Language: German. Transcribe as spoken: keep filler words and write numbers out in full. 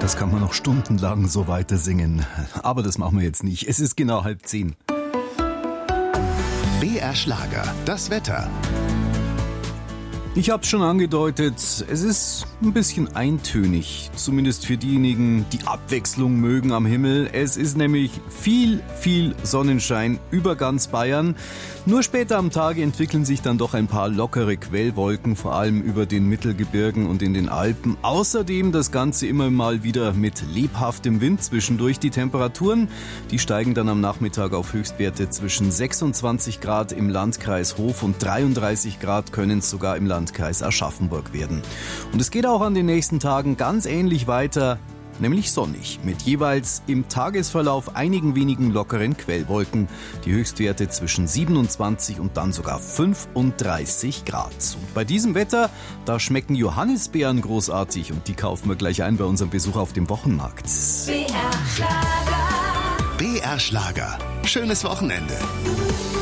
Das kann man noch stundenlang so weiter singen. Aber das machen wir jetzt nicht. Es ist genau halb zehn. B R Schlager, das Wetter. Ich habe es schon angedeutet, es ist ein bisschen eintönig, zumindest für diejenigen, die Abwechslung mögen am Himmel. Es ist nämlich viel, viel Sonnenschein über ganz Bayern. Nur später am Tage entwickeln sich dann doch ein paar lockere Quellwolken, vor allem über den Mittelgebirgen und in den Alpen. Außerdem das Ganze immer mal wieder mit lebhaftem Wind zwischendurch. Die Temperaturen, die steigen dann am Nachmittag auf Höchstwerte zwischen sechsundzwanzig Grad im Landkreis Hof und dreiunddreißig Grad können es sogar im Landkreis Aschaffenburg werden. Und es geht auch an den nächsten Tagen ganz ähnlich weiter, nämlich sonnig, mit jeweils im Tagesverlauf einigen wenigen lockeren Quellwolken. Die Höchstwerte zwischen siebenundzwanzig und dann sogar fünfunddreißig Grad. Und bei diesem Wetter, da schmecken Johannisbeeren großartig und die kaufen wir gleich ein bei unserem Besuch auf dem Wochenmarkt. B R Schlager. B R Schlager. Schönes Wochenende.